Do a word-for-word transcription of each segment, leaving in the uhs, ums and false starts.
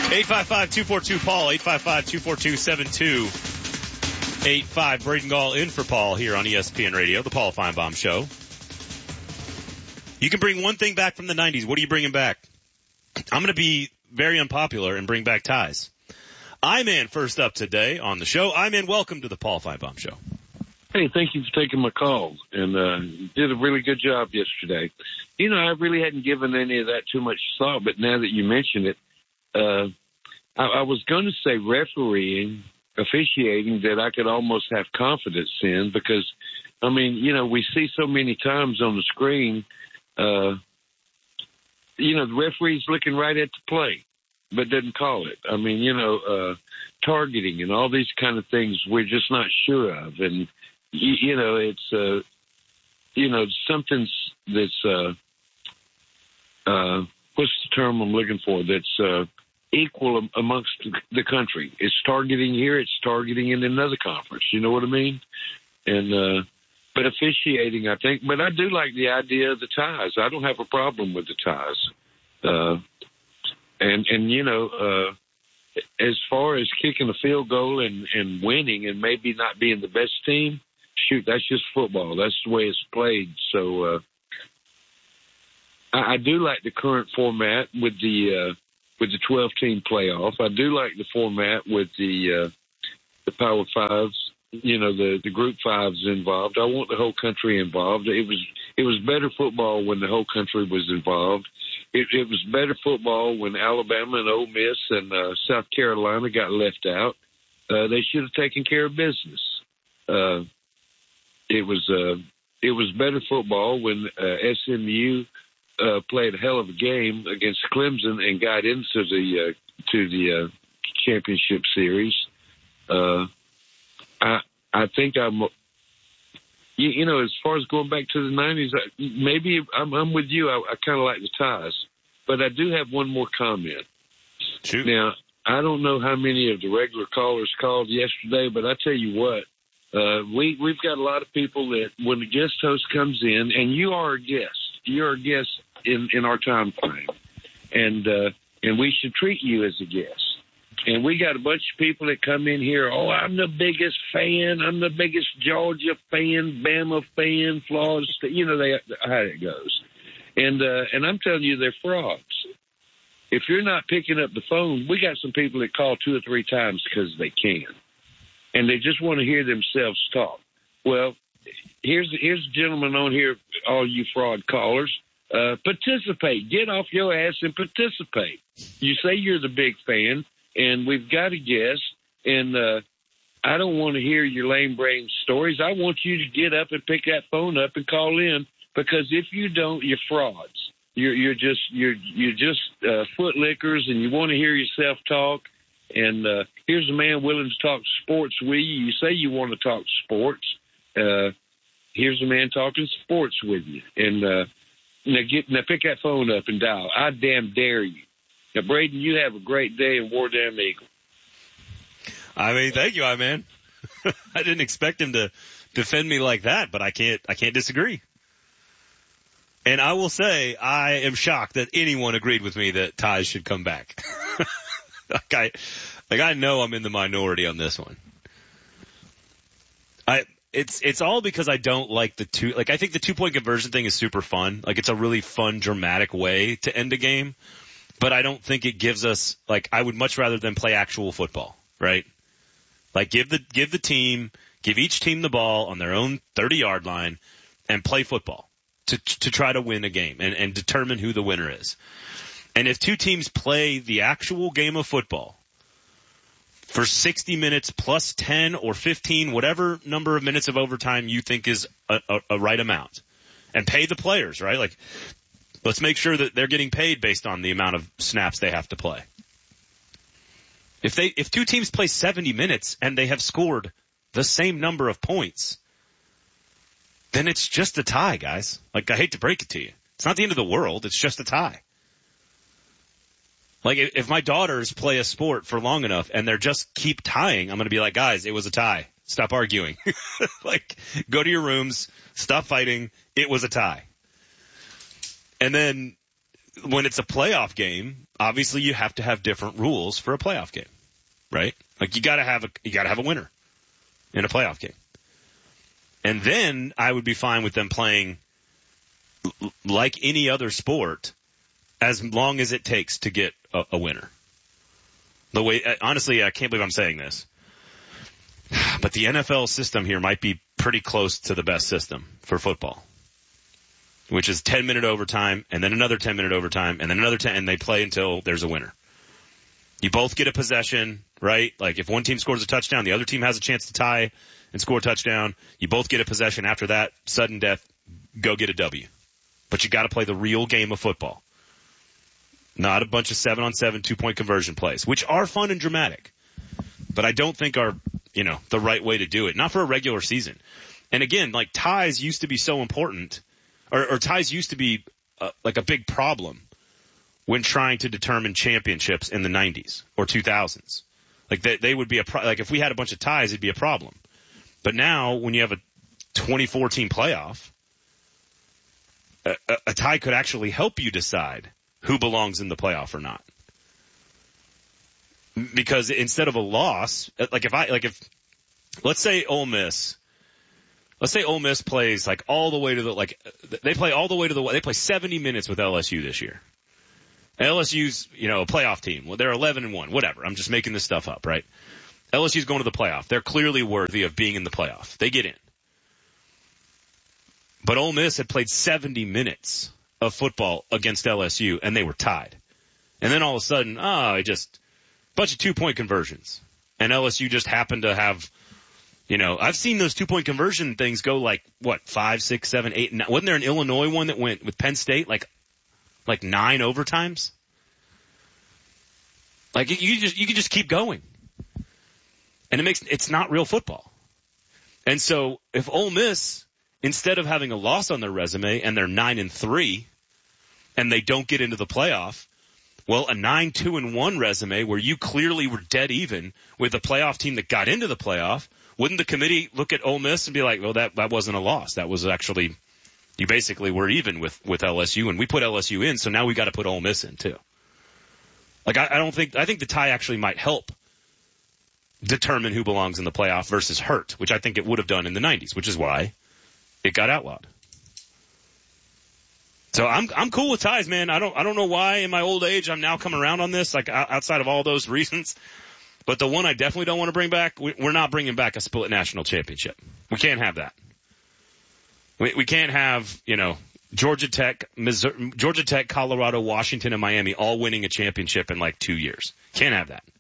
eight five five, two four two, Paul, eight five five, two four two, seven two eight five. Braden Gall in for Paul here on E S P N Radio, the Paul Feinbaum Show. You can bring one thing back from the nineties. What are you bringing back? I'm going to be very unpopular and bring back ties. I'm-in first up today on the show. I'm-in, welcome to the Paul Feinbaum Show. Hey, thank you for taking my call, and uh did a really good job yesterday. You know, I really hadn't given any of that too much thought, but now that you mention it, uh I, I was going to say refereeing, officiating, that I could almost have confidence in because, I mean, you know, we see so many times on the screen, uh you know, the referee's looking right at the play, but doesn't call it. I mean, you know, uh targeting and all these kind of things we're just not sure of, and You, you know, it's, uh, you know, something that's, uh, uh, what's the term I'm looking for? That's, uh, equal amongst the country. It's targeting here. It's targeting in another conference. You know what I mean? And, uh, but officiating, I think, but I do like the idea of the ties. I don't have a problem with the ties. Uh, and, and, you know, uh, as far as kicking a field goal and, and winning and maybe not being the best team, shoot, that's just football. That's the way it's played. So uh, I, I do like the current format with the uh, with the twelve-team playoff. I do like the format with the uh, the Power Fives. You know, the the Group Fives involved. I want the whole country involved. It was it was better football when the whole country was involved. It, it was better football when Alabama and Ole Miss and uh, South Carolina got left out. Uh, they should have taken care of business. Uh, It was uh, it was better football when uh, S M U uh, played a hell of a game against Clemson and got into the uh, to the uh, championship series. Uh, I I think I'm you, you know as far as going back to the nineties, maybe I'm, I'm with you. I, I kind of like the ties, but I do have one more comment. Shoot. Now I don't know how many of the regular callers called yesterday, but I tell you what. Uh, we, we've got a lot of people that when the guest host comes in, and you are a guest, you're a guest in, in our time frame, and, uh, and we should treat you as a guest. And we got a bunch of people that come in here, oh, I'm the biggest fan, I'm the biggest Georgia fan, Bama fan, Florida State, you know they, how it goes. And, uh, and I'm telling you, they're frauds. If you're not picking up the phone, we got some people that call two or three times because they can. And they just want to hear themselves talk. Well, here's here's a gentleman on here, all you fraud callers. Uh, participate. Get off your ass and participate. You say you're the big fan, and we've got a guest, and uh, I don't want to hear your lame brain stories. I want you to get up and pick that phone up and call in, because if you don't, you're frauds. You're you're just you're you're just uh, foot lickers, and you want to hear yourself talk. And uh, here's a man willing to talk sports with you. You say you want to talk sports. Uh, here's a man talking sports with you. And uh, now, get, now pick that phone up and dial. I damn dare you. Now, Braden, you have a great day in War Damn Eagle. I mean, thank you, I man. I didn't expect him to defend me like that, but I can't. I can't disagree. And I will say, I am shocked that anyone agreed with me that ties should come back. Like I, like I know I'm in the minority on this one. I, it's, it's all because I don't like the two, like I think the two point conversion thing is super fun. Like it's a really fun, dramatic way to end a game, but I don't think it gives us, like I would much rather than play actual football, right? Like give the, give the team, give each team the ball on their own thirty yard line and play football to, to try to win a game and, and determine who the winner is. And if two teams play the actual game of football for sixty minutes plus ten or fifteen, whatever number of minutes of overtime you think is a, a, a right amount, and pay the players, right? Like, let's make sure that they're getting paid based on the amount of snaps they have to play. If they, if two teams play seventy minutes and they have scored the same number of points, then it's just a tie, guys. Like, I hate to break it to you. It's not the end of the world. It's just a tie. Like, if my daughters play a sport for long enough and they're just keep tying, I'm going to be like, guys, it was a tie. Stop arguing. Like, go to your rooms. Stop fighting. It was a tie. And then when it's a playoff game, obviously you have to have different rules for a playoff game, right? Like you gotta have a, you gotta have a winner in a playoff game. And then I would be fine with them playing l- like any other sport as long as it takes to get a, a winner. The way, honestly, I can't believe I'm saying this, but the N F L system here might be pretty close to the best system for football, which is ten minute overtime and then another ten minute overtime and then another ten, and they play until there's a winner. You both get a possession, right? Like if one team scores a touchdown, the other team has a chance to tie and score a touchdown. You both get a possession after that, sudden death, go get a W. But you got to play the real game of football. Not a bunch of seven on seven two point conversion plays, which are fun and dramatic, but I don't think are, you know, the right way to do it. Not for a regular season. And again, like ties used to be so important, or, or ties used to be uh, like a big problem when trying to determine championships in the nineties or two thousands. Like they, they would be a pro- like if we had a bunch of ties, it'd be a problem. But now when you have a twenty-four team playoff, a, a, a tie could actually help you decide who belongs in the playoff or not. Because instead of a loss, like if I, like if, let's say Ole Miss, let's say Ole Miss plays like all the way to the, like, they play all the way to the, they play seventy minutes with L S U this year. L S U's, you know, a playoff team. Well, they're eleven and one, whatever. I'm just making this stuff up, right? L S U's going to the playoff. They're clearly worthy of being in the playoff. They get in. But Ole Miss had played seventy minutes of football against L S U, and they were tied. And then all of a sudden, oh, I just, bunch of two-point conversions. And L S U just happened to have, you know, I've seen those two-point conversion things go like, what, five, six, seven, eight, nine. Wasn't there an Illinois one that went with Penn State, like, like nine overtimes? Like, you just, you can just keep going. And it makes, it's not real football. And so, if Ole Miss, instead of having a loss on their resume and they're nine and three, and they don't get into the playoff, well, a nine two and one resume where you clearly were dead even with a playoff team that got into the playoff, wouldn't the committee look at Ole Miss and be like, well, that, that wasn't a loss. That was actually, you basically were even with, with L S U, and we put L S U in, so now we got to put Ole Miss in too. Like, I, I don't think, I think the tie actually might help determine who belongs in the playoff versus hurt, which I think it would have done in the nineties, which is why it got outlawed. So I'm I'm cool with ties, man. I don't I don't know why in my old age I'm now coming around on this, like outside of all those reasons. But the one I definitely don't want to bring back, we, we're not bringing back a split national championship. We can't have that. We we can't have, you know, Georgia Tech, Missouri, Georgia Tech, Colorado, Washington, and Miami all winning a championship in like two years. Can't have that.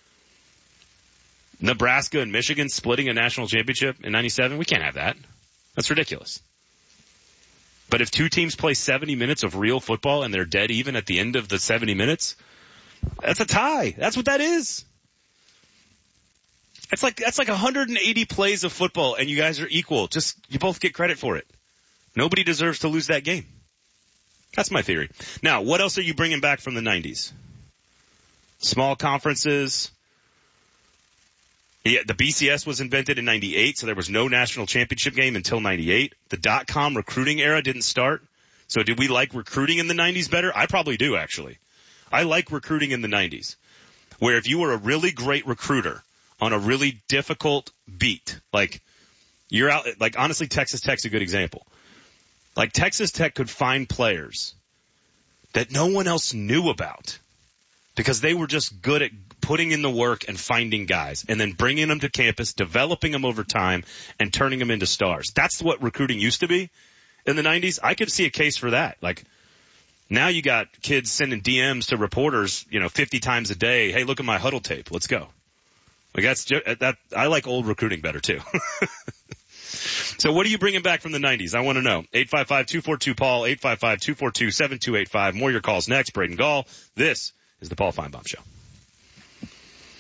Nebraska and Michigan splitting a national championship in ninety-seven. We can't have that. That's ridiculous. But if two teams play seventy minutes of real football and they're dead even at the end of the seventy minutes, that's a tie. That's what that is. It's like, that's like one hundred eighty plays of football and you guys are equal. Just, you both get credit for it. Nobody deserves to lose that game. That's my theory. Now, what else are you bringing back from the nineties? Small conferences. Yeah, the B C S was invented in ninety-eight, so there was no national championship game until ninety-eight. The dot-com recruiting era didn't start. So did we like recruiting in the nineties better? I probably do, actually. I like recruiting in the nineties, where if you were a really great recruiter on a really difficult beat, like you're out, like honestly, Texas Tech's a good example. Like Texas Tech could find players that no one else knew about because they were just good at putting in the work and finding guys and then bringing them to campus, developing them over time, and turning them into stars. That's what recruiting used to be in the nineties. I could see a case for that. Like, now you got kids sending D Ms to reporters, you know, fifty times a day. Hey, look at my huddle tape. Let's go. Like, that's, that, I like old recruiting better too. So what are you bringing back from the nineties? I want to know. eight five five, two four two, Paul, eight five five, two four two, seven two eight five. More of your calls next. Braden Gall. This is the Paul Feinbaum Show.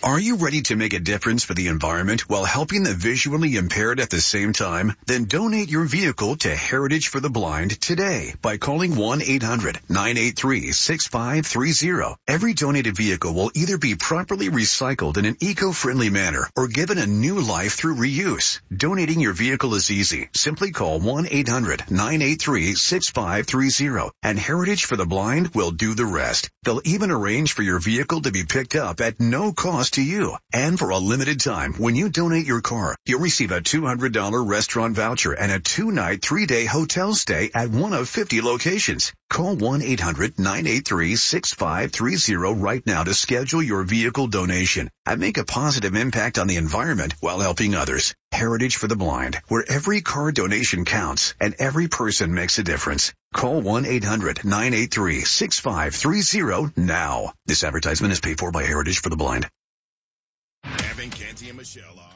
Are you ready to make a difference for the environment while helping the visually impaired at the same time? Then donate your vehicle to Heritage for the Blind today by calling one eight hundred nine eight three six five three zero. Every donated vehicle will either be properly recycled in an eco-friendly manner or given a new life through reuse. Donating your vehicle is easy. Simply call one eight hundred nine eight three six five three zero and Heritage for the Blind will do the rest. They'll even arrange for your vehicle to be picked up at no cost to you. And for a limited time, when you donate your car, you'll receive a two hundred dollars restaurant voucher and a two-night, three-day hotel stay at one of fifty locations. Call one eight hundred nine eight three six five three zero right now to schedule your vehicle donation and make a positive impact on the environment while helping others. Heritage for the Blind, where every car donation counts and every person makes a difference. Call one eight hundred nine eight three six five three zero now. This advertisement is paid for by Heritage for the Blind. Evan, Canty, and Michelle